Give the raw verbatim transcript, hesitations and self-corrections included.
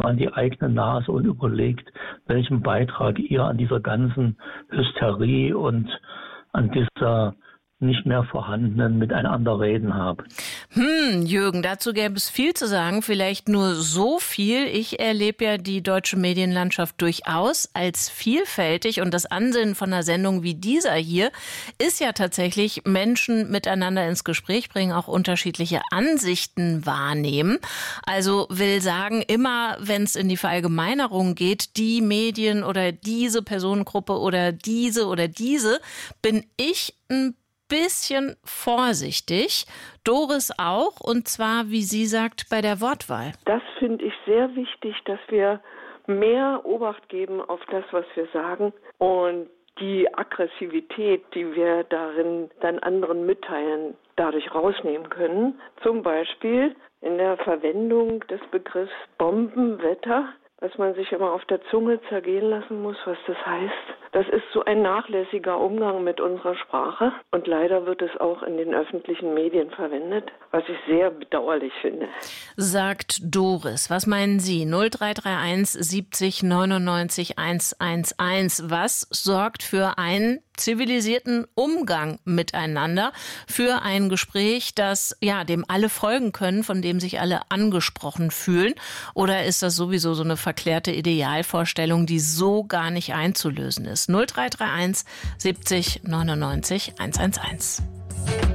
mal an die eigene Nase und überlegt, welchen Beitrag ihr an dieser ganzen Hysterie und an dieser nicht mehr vorhandenen Miteinanderreden habe. Hm, Jürgen, dazu gäbe es viel zu sagen, vielleicht nur so viel. Ich erlebe ja die deutsche Medienlandschaft durchaus als vielfältig und das Ansinnen von einer Sendung wie dieser hier ist ja tatsächlich Menschen miteinander ins Gespräch bringen, auch unterschiedliche Ansichten wahrnehmen. Also will sagen, immer wenn es in die Verallgemeinerung geht, die Medien oder diese Personengruppe oder diese oder diese, bin ich ein bisschen vorsichtig. Doris auch, und zwar, wie sie sagt, bei der Wortwahl. Das finde ich sehr wichtig, dass wir mehr Obacht geben auf das, was wir sagen und die Aggressivität, die wir darin dann anderen mitteilen, dadurch rausnehmen können. Zum Beispiel in der Verwendung des Begriffs Bombenwetter, dass man sich immer auf der Zunge zergehen lassen muss, was das heißt. Das ist so ein nachlässiger Umgang mit unserer Sprache und leider wird es auch in den öffentlichen Medien verwendet, was ich sehr bedauerlich finde. Sagt Doris. Was meinen Sie? null drei drei eins siebzig neunundneunzig hundertelf. Was sorgt für einen zivilisierten Umgang miteinander, für ein Gespräch, das ja dem alle folgen können, von dem sich alle angesprochen fühlen? Oder ist das sowieso so eine verklärte Idealvorstellung, die so gar nicht einzulösen ist? null drei drei eins siebzig neunundneunzig hundertelf.